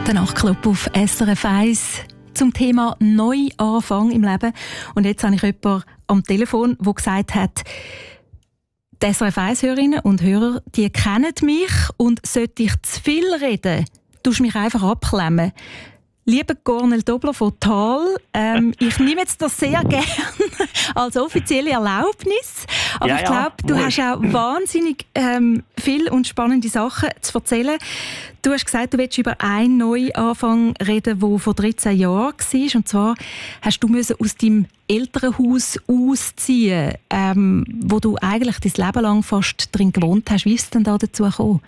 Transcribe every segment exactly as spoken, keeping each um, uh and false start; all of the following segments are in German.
Der Nachtclub auf S R F eins zum Thema Neuanfang im Leben. Und jetzt habe ich jemanden am Telefon, der gesagt hat, die S R F eins-Hörerinnen und Hörer, die kennen mich und sollte ich zu viel reden, tust du mich einfach abklemmen. Lieber Cornel Dobler von Thal, ähm, ich nehme jetzt das sehr gerne als offizielle Erlaubnis. Aber ja, ich glaube, ja. du hast auch wahnsinnig ähm, viel und spannende Sachen zu erzählen. Du hast gesagt, du willst über einen Neuanfang reden, der vor dreizehn Jahren war. Und zwar hast du müssen aus deinem Elternhaus ausziehen, ähm, wo du eigentlich dein Leben lang fast drin gewohnt hast. Wie ist es denn da dazu gekommen?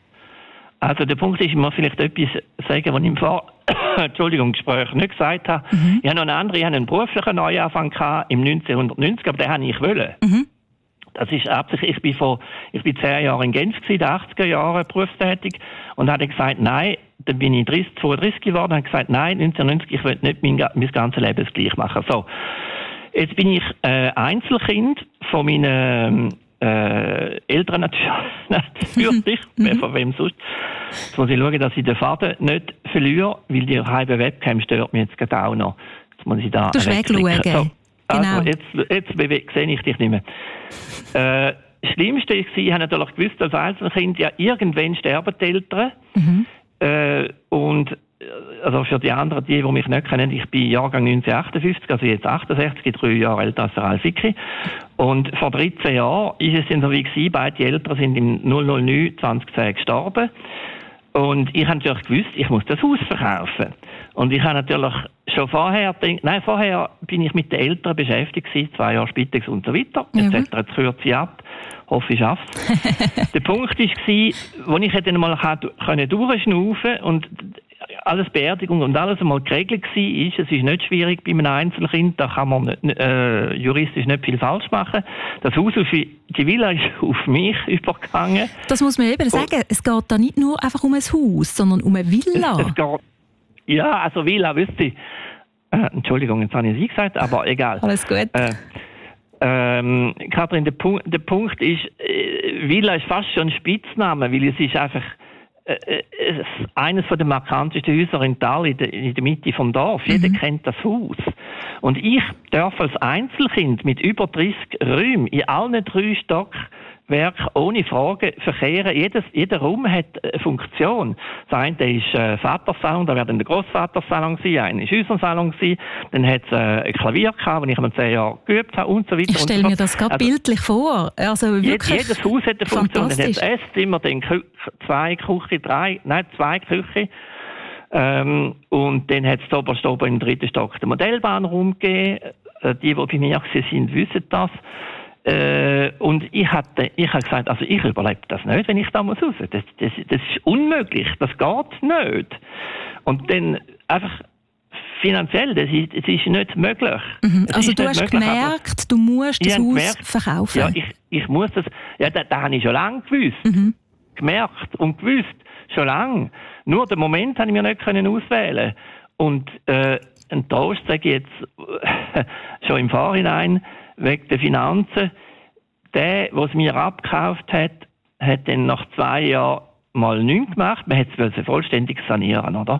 Also der Punkt ist, ich muss vielleicht etwas sagen, was ich im Vor Entschuldigung, Gespräch nicht gesagt habe. Mhm. Ich habe noch einen anderen, ich hatte einen beruflichen Neuanfang im neunzehnhundertneunzig, aber den habe ich wollen. Mhm. Das ist absichtlich. Ich bin vor, ich bin zehn Jahre in Genf gewesen, in den achtziger Jahren berufstätig, und habe gesagt, nein, dann bin ich dreißig, zweiunddreißig geworden, und habe gesagt, nein, neunzehnhundertneunzig, ich will nicht mein, mein ganzes Leben gleich machen. So. Jetzt bin ich äh, Einzelkind von meinen äh, Eltern natürlich, mhm. von wem sonst. Jetzt muss ich schauen, dass ich den Faden nicht verliere, weil die halbe Webcam stört mich jetzt gerade auch noch. Jetzt muss ich da du wegschauen. So, also genau. jetzt, jetzt sehe ich dich nicht mehr. Äh, das Schlimmste war, ich habe natürlich gewusst, als Einzelkind, ja, irgendwann sterben die Eltern. Mhm. Äh, und also für die anderen, die, die mich nicht kennen, ich bin Jahrgang neunzehnhundertachtundfünfzig, also jetzt achtundsechzig, drei Jahre älter als der Ralf Icki. Und vor dreizehn Jahren ist es dann so wie gewesen, beide Eltern sind im null null neun zwanzig gestorben. Und ich habe natürlich gewusst, ich muss das Haus verkaufen. Und ich habe natürlich schon vorher gedacht, nein, vorher bin ich mit den Eltern beschäftigt gewesen, zwei Jahre Spitex und so weiter. Mhm. Jetzt jetzt kürze ich ab. Hoffe, ich schaffe es. Der Punkt war, wo ich dann mal durchschnaufen und alles Beerdigung und alles einmal geregelt war, ist, es ist nicht schwierig bei einem Einzelkind, da kann man nicht, äh, juristisch nicht viel falsch machen. Das Haus, auf die Villa ist auf mich übergegangen. Das muss man eben sagen, es geht da nicht nur einfach um ein Haus, sondern um eine Villa. Es, es geht, ja, also Villa, wisst ihr. Äh, Entschuldigung, jetzt habe ich Sie gesagt, aber egal. Alles gut. Äh, ähm, Kathrin, der Punkt, der Punkt ist, äh, Villa ist fast schon ein Spitzname, weil es ist einfach äh, äh, eines der markantesten Häuser in Thal, in der, in der Mitte vom Dorf. Mhm. Jeder kennt das Haus. Und ich darf als Einzelkind mit über dreißig Räumen in allen drei Stockwerken ohne Frage verkehren. Jedes, jeder Raum hat eine Funktion. Das eine ist äh, Vatersalon, da wäre dann der Grossvatersalon sein, einer ist unser Salon gewesen, dann hat es äh, ein Klavier gehabt, das ich noch zehn Jahre geübt habe und so weiter. Ich stelle mir das gerade also, bildlich vor. Also wirklich jedes Haus hat eine Funktion. Dann hat es Esszimmer, dann Kü- zwei Küche, drei, nein, zwei Küche. Ähm, und dann hat es oberst oben im dritten Stock den Modellbahnraum gegeben. Äh, die, die bei mir waren, wissen das. Äh, und ich hatte, ich habe gesagt, also ich überlebe das nicht, wenn ich da muss raus. Das, das, das ist unmöglich, das geht nicht. Und dann einfach finanziell, das ist, das ist nicht möglich. Mhm. Also du hast möglich, gemerkt, du musst das Haus gemerkt, verkaufen. Ja, ich, ich muss das, ja, das, das habe ich schon lange gewusst. Mhm. Gemerkt und gewusst, schon lange. Nur den Moment habe ich mir nicht können auswählen. Und äh, ein Trost sage ich jetzt schon im Vorhinein, wegen der Finanzen. Der, der es mir abgekauft hat, hat dann nach zwei Jahren mal nichts gemacht. Man hat es vollständig sanieren, oder?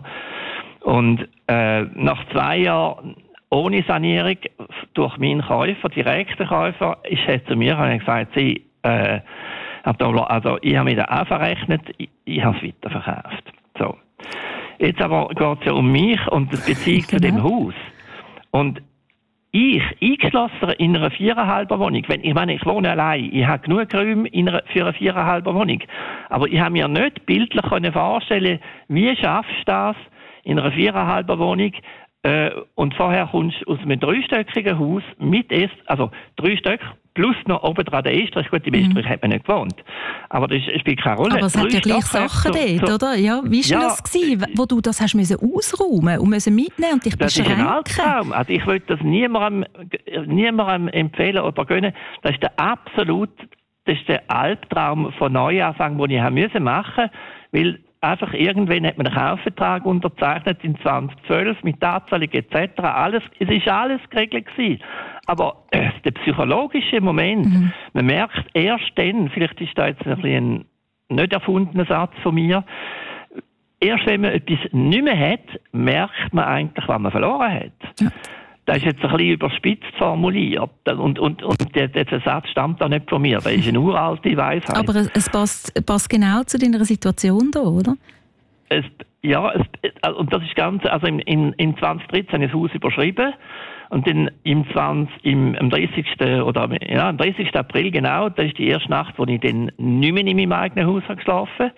Und äh, nach zwei Jahren ohne Sanierung durch meinen Käufer, direkten Käufer, ist er zu mir und gesagt, sie, äh, also ich habe mir das auch verrechnet, ich, ich habe es weiterverkauft. So. Jetzt aber geht es ja um mich und die Beziehung zu dem Haus. Und ich, eingeschlossen in einer viereinhalber Wohnung, wenn, ich meine, ich wohne allein, ich habe genug Räume in einer, für eine viereinhalber Wohnung, aber ich habe mir nicht bildlich vorstellen, wie schaffst du das in einer viereinhalber Wohnung, äh, und vorher kommst du aus einem dreistöckigen Haus mit Ess, also drei Stück, plus noch oben dran der Estrich. Gut, im Estrich mhm. hat man nicht gewohnt. Aber das spielt keine Rolle. Aber es hat ja gleich Sachen dort, oder? Ja, wie war ja, das gewesen, wo du das hast müssen ausräumen und müssen mitnehmen und dich beschränken? Das ist ein Albtraum. Also ich würde das niemandem, niemandem empfehlen oder gönnen. Das ist der absolut, das ist der Albtraum von Neuanfang, den ich haben müssen machen, weil einfach irgendwann hat man einen Kaufvertrag unterzeichnet in zwanzig zwölf mit Anzahlung et cetera. Alles, es ist alles geregelt gewesen. Aber äh, der psychologische Moment, mhm. man merkt erst dann, vielleicht ist da jetzt ein bisschen ein nicht erfundener Satz von mir, erst wenn man etwas nicht mehr hat, merkt man eigentlich, was man verloren hat. Ja. Das ist jetzt ein bisschen überspitzt formuliert. Und, und, und der, der Satz stammt da nicht von mir. Das ist eine uralte Weisheit. Aber es passt, passt genau zu deiner Situation da, oder? Es, ja, es, und das ist ganz, also in, in, in zwanzig dreizehn habe ich das Haus überschrieben. Und dann im, zwanzig, im, am dreißigsten oder ja, am dreißigsten April genau, das ist die erste Nacht, wo ich dann nicht mehr in meinem eigenen Haus habe geschlafen.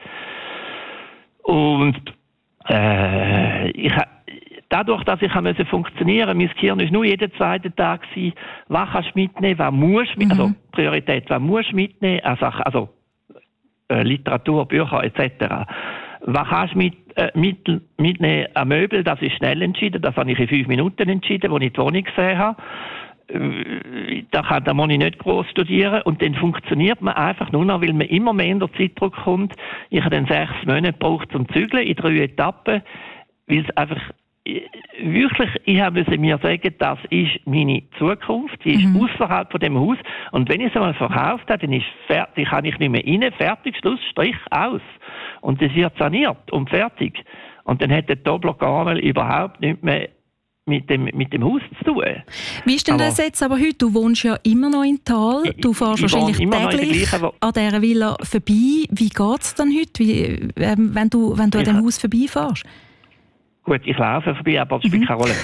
Und äh, ich habe dadurch, dass ich musste funktionieren, mein Gehirn war nur jeden zweiten Tag, gewesen, was kannst du mitnehmen, was musst du mitnehmen, mhm. also Priorität, was musst du mitnehmen, also, also äh, Literatur, Bücher et cetera. Was kannst du mit, äh, mit, mitnehmen an Möbel, das ist schnell entschieden, das habe ich in fünf Minuten entschieden, als ich die Wohnung gesehen habe. Äh, da, kann, da muss ich nicht gross studieren und dann funktioniert man einfach nur noch, weil man immer mehr in der Zeitdruck kommt. Ich habe dann sechs Monate gebraucht zum Zügeln in drei Etappen, weil es einfach wirklich, ich musste mir sagen, das ist meine Zukunft, die ist mhm. außerhalb von dem Haus und wenn ich es einmal verkauft habe, dann ist fertig, kann ich nicht mehr rein, fertig, Schluss, Strich, aus. Und das wird saniert und fertig. Und dann hat der Tobler Garmel überhaupt nicht mehr mit dem, mit dem Haus zu tun. Wie ist denn aber, das jetzt aber heute? Du wohnst ja immer noch in Thal, du fährst wahrscheinlich täglich gleichen, an dieser Villa vorbei. Wie geht es dann heute, wie, ähm, wenn du, wenn du an dem Haus vorbeifährst? Gut, ich laufe vorbei, aber das spielt keine Rolle.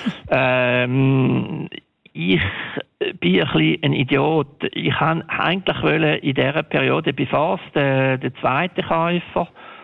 ähm, ich bin ein bisschen ein Idiot. Ich wollte eigentlich in dieser Periode, bevor es der, der zweite Käufer,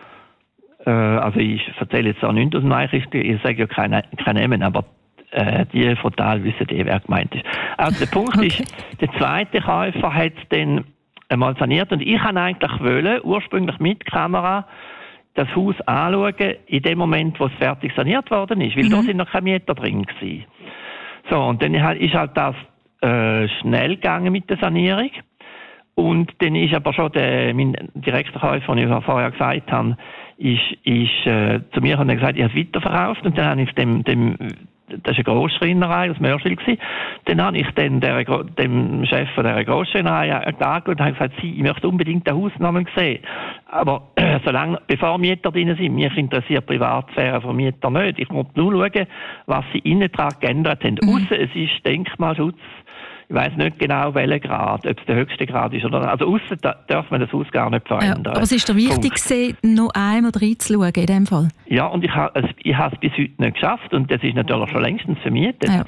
äh, also ich erzähle jetzt auch nichts aus dem Nachrichten, ich sage ja keine, keine Namen, aber äh, die von Thal wissen eh, wer gemeint ist. Also der Punkt okay. ist, der zweite Käufer hat es dann einmal saniert und ich wollte eigentlich wollen, ursprünglich mit Kamera, das Haus anschauen, in dem Moment, wo es fertig saniert worden ist. Weil mhm. da sind noch keine Mieter drin gewesen. So, und dann ist halt das äh, schnell gegangen mit der Sanierung. Und dann ist aber schon der, mein direkter Käufer, den ich vorher gesagt habe, ist, ist äh, zu mir und hat gesagt, ich habe es weiterverkauft. Und dann habe ich dem, dem das war eine Grossschreinerei aus Mörschwil. Dann habe ich dann der, dem Chef von dieser Grossschreinerei angeschaut und habe gesagt, ich möchte unbedingt den Hausnamen sehen. Aber äh, solange, bevor Mieter drin sind, mich interessiert die Privatsphäre von Mieter nicht. Ich muss nur schauen, was sie innen dran geändert haben. Mhm. Aussen, es ist Denkmalschutz. Ich weiss nicht genau, welcher Grad, ob es der höchste Grad ist oder nicht. Also aussen da darf man das Haus gar nicht verändern. Ja, aber es ist dir wichtig gewesen, noch einmal reinzuschauen in dem Fall? Ja, und ich habe ich es bis heute nicht geschafft und das ist natürlich schon längstens vermietet. Ja.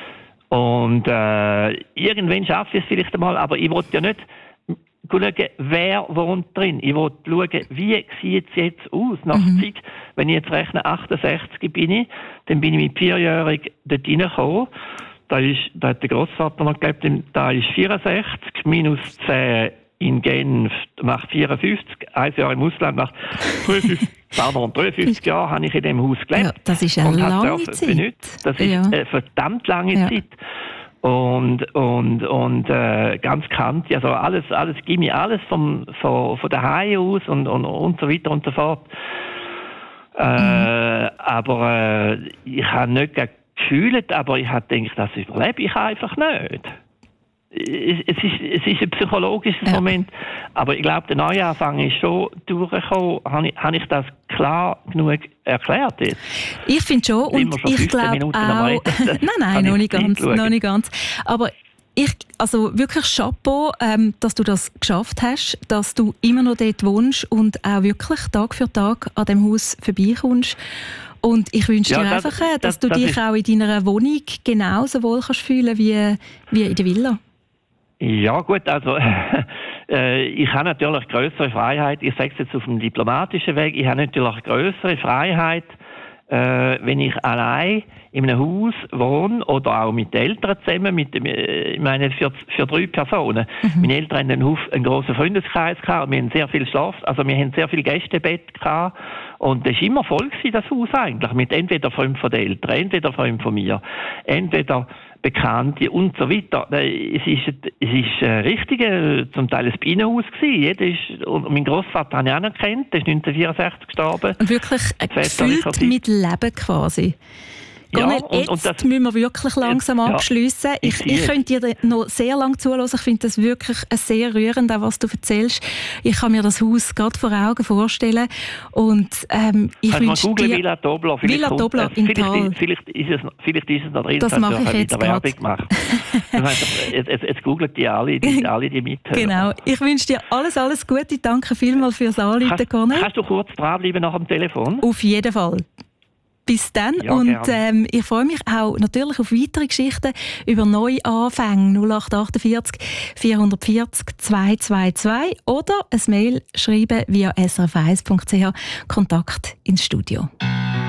Und äh, irgendwann schaffe ich es vielleicht einmal, aber ich wollte ja nicht schauen, wer wohnt drin. Ich wollte schauen, wie sieht es jetzt aus nach mhm. Zeit. Wenn ich jetzt rechne, achtundsechzig bin ich, dann bin ich mit vierjährig dort reingekommen. Da, ist, da hat der Grossvater noch gelebt, da ist vierundsechzig, minus zehn in Genf macht vierundfünfzig, ein Jahr im Ausland macht dreiundfünfzig, pardon, dreiundfünfzig Jahre habe ich in diesem Haus gelebt. Ja, das ist eine lange Zeit. Benutzt. Das ist ja. eine verdammt lange ja. Zeit. Und, und, und äh, ganz kannt, also alles, alles, gib mir alles vom, von, von daheim aus und, und, und so weiter und so fort. Äh, mhm. Aber äh, ich habe nicht gefühlt, aber ich habe gedacht, das überlebe ich einfach nicht. Es ist, es ist ein psychologisches ja. Moment, aber ich glaube, der Neuanfang ist schon durchgekommen. Habe ich, habe ich das klar genug erklärt jetzt? Ich finde schon, und schon ich glaube auch... nein, nein, noch nicht ganz, noch nicht ganz. Aber ich, also wirklich Chapeau, ähm, dass du das geschafft hast, dass du immer noch dort wohnst und auch wirklich Tag für Tag an dem Haus vorbeikommst. Und ich wünsche dir ja, das, einfach, dass das, du das dich auch in deiner Wohnung genauso wohl kannst fühlen wie, wie in der Villa. Ja gut, also äh, ich habe natürlich größere Freiheit, ich sage es jetzt auf dem diplomatischen Weg, ich habe natürlich größere Freiheit, äh, wenn ich allein in einem Haus wohne oder auch mit den Eltern zusammen, mit dem, ich meine für, für drei Personen. Mhm. Meine Eltern hatten einen, einen grossen Freundeskreis gehabt, wir haben sehr viel Schlaf, also wir haben sehr viel Gästebett gehabt und das war immer voll gewesen, das Haus eigentlich, mit entweder fünf von den Eltern, entweder fünf von mir, entweder Bekannte und so weiter. Es ist, es ist ein richtiges, zum Teil ein Bienenhaus gewesen. Jeder ist, und mein Grossvater habe ich auch noch gekannt, der ist neunzehnhundertvierundsechzig gestorben. Und wirklich gefüllt mit Leben quasi. Cornel, ja, und, jetzt und das, müssen wir wirklich langsam ja, abschliessen. Ich, ich, ich könnte dir noch sehr lange zuhören. Ich finde das wirklich sehr rührend, auch was du erzählst. Ich kann mir das Haus gerade vor Augen vorstellen. Und ähm, ich wünsche dir... dir... Villa Dobler. Villa Dobler in vielleicht, Tal. Vielleicht ist es, vielleicht ist es noch drin. Das mache ich jetzt gerade. jetzt, jetzt, jetzt googelt die alle, die, alle, die mithören. Genau. Ich wünsche dir alles, alles Gute. Danke vielmals fürs Anrufen, Cornel. Kannst du kurz dranbleiben nach dem Telefon? Auf jeden Fall. Bis dann. Ja, und ähm, ich freue mich auch natürlich auf weitere Geschichten über Neuanfänge. null acht achtundvierzig vierhundertvierzig zweihundertzweiundzwanzig oder ein Mail schreiben via s r f eins punkt c h. Kontakt ins Studio.